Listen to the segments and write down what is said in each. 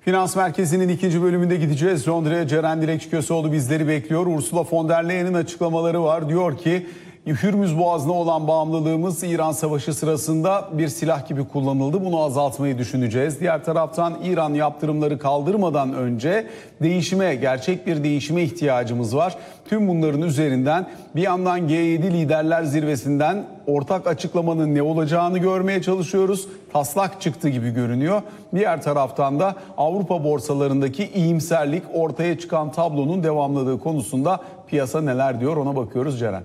Finans Merkezi'nin ikinci bölümünde gideceğiz. Londra'ya Ceren Dilekçiköseoğlu bizleri bekliyor. Ursula von der Leyen'in açıklamaları var. Diyor ki Hürmüz Boğazı'na olan bağımlılığımız İran Savaşı sırasında bir silah gibi kullanıldı. Bunu azaltmayı düşüneceğiz. Diğer taraftan İran yaptırımları kaldırmadan önce gerçek bir değişime ihtiyacımız var. Tüm bunların üzerinden bir yandan G7 Liderler Zirvesi'nden ortak açıklamanın ne olacağını görmeye çalışıyoruz. Taslak çıktı gibi görünüyor. Diğer taraftan da Avrupa borsalarındaki iyimserlik, ortaya çıkan tablonun devamlılığı konusunda piyasa neler diyor ona bakıyoruz Ceren.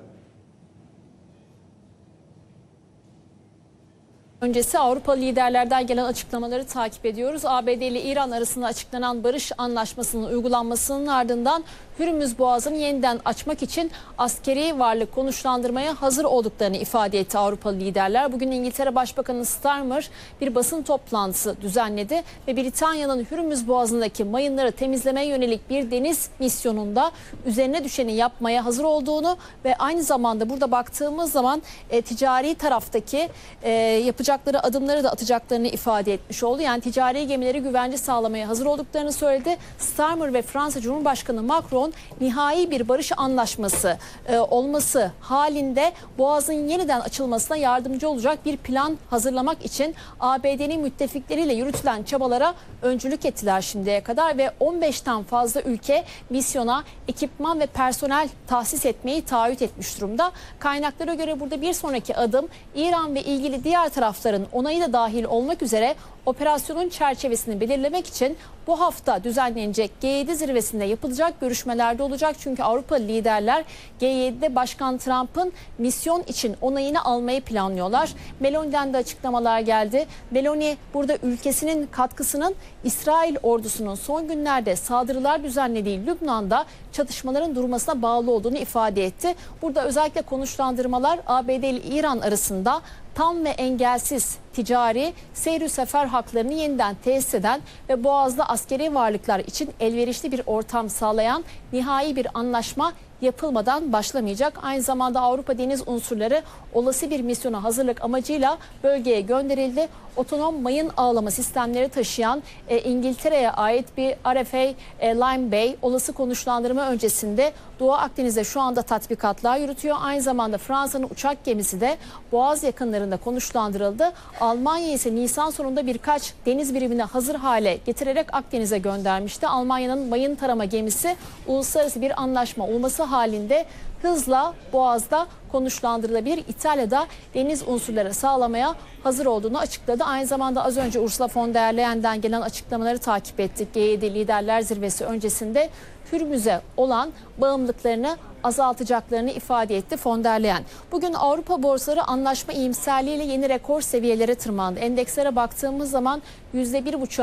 Öncesi Avrupa liderlerden gelen açıklamaları takip ediyoruz. ABD ile İran arasında açıklanan barış anlaşmasının uygulanmasının ardından Hürmüz Boğazı'nı yeniden açmak için askeri varlık konuşlandırmaya hazır olduklarını ifade etti Avrupalı liderler. Bugün İngiltere Başbakanı Starmer bir basın toplantısı düzenledi ve Britanya'nın Hürmüz Boğazı'ndaki mayınları temizlemeye yönelik bir deniz misyonunda üzerine düşeni yapmaya hazır olduğunu ve aynı zamanda burada baktığımız zaman ticari taraftaki yapacakları adımları da atacaklarını ifade etmiş oldu. Yani ticari gemileri güvence sağlamaya hazır olduklarını söyledi. Starmer ve Fransa Cumhurbaşkanı Macron nihai bir barış anlaşması olması halinde Boğaz'ın yeniden açılmasına yardımcı olacak bir plan hazırlamak için ABD'nin müttefikleriyle yürütülen çabalara öncülük ettiler şimdiye kadar ve 15'ten fazla ülke misyona ekipman ve personel tahsis etmeyi taahhüt etmiş durumda. Kaynaklara göre burada bir sonraki adım İran ve ilgili diğer tarafların onayı da dahil olmak üzere operasyonun çerçevesini belirlemek için bu hafta düzenlenecek G7 zirvesinde yapılacak görüşmelerde olacak. Çünkü Avrupa liderler G7'de Başkan Trump'ın misyon için onayını almayı planlıyorlar. Meloni'den de açıklamalar geldi. Meloni burada ülkesinin katkısının İsrail ordusunun son günlerde saldırılar düzenlediği Lübnan'da çatışmaların durmasına bağlı olduğunu ifade etti. Burada özellikle konuşlandırmalar ABD ile İran arasında tam ve engelsiz ticari seyir sefer haklarını yeniden tesis eden ve Boğaz'da askeri varlıklar için elverişli bir ortam sağlayan nihai bir anlaşma yapılmadan başlamayacak. Aynı zamanda Avrupa deniz unsurları olası bir misyona hazırlık amacıyla bölgeye gönderildi. Otonom mayın ağlama sistemleri taşıyan İngiltere'ye ait bir RFA Lime Bay olası konuşlandırma öncesinde Doğu Akdeniz'de şu anda tatbikatlar yürütüyor. Aynı zamanda Fransa'nın uçak gemisi de Boğaz yakınlarında konuşlandırıldı. Almanya ise Nisan sonunda birkaç deniz birimini hazır hale getirerek Akdeniz'e göndermişti. Almanya'nın mayın tarama gemisi uluslararası bir anlaşma olması halinde hızla Boğaz'da konuşlandırılabilir. İtalya'da deniz unsurları sağlamaya hazır olduğunu açıkladı. Aynı zamanda az önce Ursula von der Leyen'den gelen açıklamaları takip ettik. G7 Liderler Zirvesi öncesinde Hürmüz'e olan bağımlılıklarını azaltacaklarını ifade etti von der Leyen. Bugün Avrupa borsaları anlaşma iyimserliğiyle yeni rekor seviyelere tırmandı. Endekslere baktığımız zaman %1,5